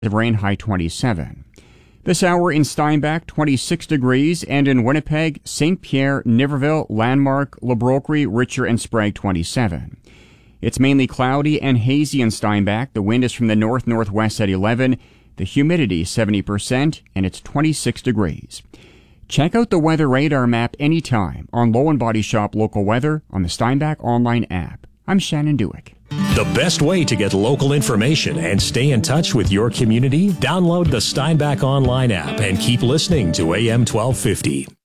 of rain, high 27. This hour in Steinbach, 26 degrees, and in Winnipeg, St. Pierre, Niverville, Landmark, Le Brocquerie, Richer, and Sprague, 27. It's mainly cloudy and hazy in Steinbach. The wind is from the north-northwest at 11. The humidity 70%, and it's 26 degrees. Check out the weather radar map anytime on Low and Body Shop Local Weather on the Steinbach online app. I'm Shannon Dewick. The best way to get local information and stay in touch with your community? Download the Steinbach online app and keep listening to AM 1250.